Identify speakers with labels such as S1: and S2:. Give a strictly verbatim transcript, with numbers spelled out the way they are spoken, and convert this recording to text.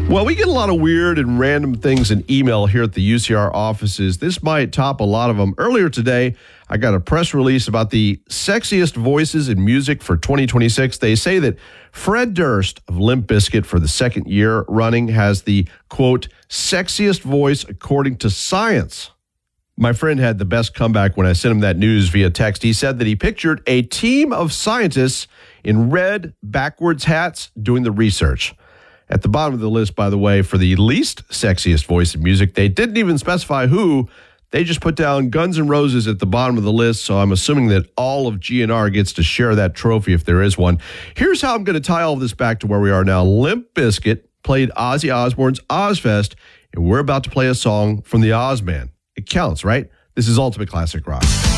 S1: Well, we get a lot of weird and random things in email here at the U C R offices. This might top a lot of them. Earlier today, I got a press release about the sexiest voices in music for twenty twenty-six. They say that Fred Durst of Limp Bizkit for the second year running has the, quote, sexiest voice according to science. My friend had the best comeback when I sent him that news via text. He said that he pictured a team of scientists in red backwards hats doing the research. At the bottom of the list, by the way, for the least sexiest voice in music, they didn't even specify who. They just put down Guns N' Roses at the bottom of the list, so I'm assuming that all of G N R gets to share that trophy if there is one. Here's how I'm going to tie all of this back to where we are now. Limp Bizkit played Ozzy Osbourne's Ozfest, and we're about to play a song from the Ozman. It counts, right? This is Ultimate Classic Rock.